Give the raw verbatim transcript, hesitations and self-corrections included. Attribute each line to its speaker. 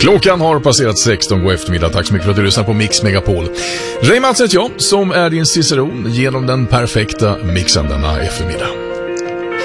Speaker 1: Klockan har passerat sexton god eftermiddag. Tack så mycket för att du lyssnar på Mix Megapol. Ray Matsen heter jag, som är din ciceron genom den perfekta mixen denna eftermiddag.